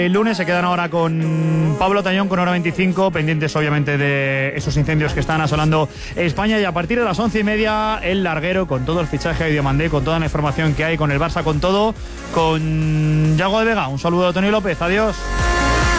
El lunes se quedan ahora con Pablo Tañón con hora 25, pendientes obviamente de esos incendios que están asolando España, y a partir de las 11:30 el larguero con todo el fichaje de Diomandé, con toda la información que hay, con el Barça, con todo, con Yago de Vega. Un saludo de Tony López, adiós.